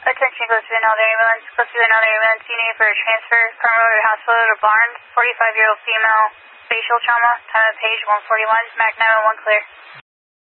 Attention, go to another ambulance. Go to another ambulance. You need for a transfer from Road Hospital to Barnes. 45-year-old female facial trauma. Time of page 141. MAC 911 clear.